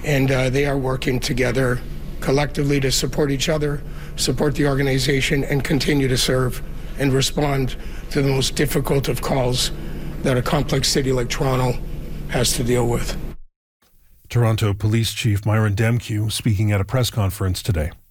and they are working together collectively to support each other, support the organization, and continue to serve and respond to the most difficult of calls that a complex city like Toronto has to deal with. Toronto Police Chief Myron Demkiw speaking at a press conference today.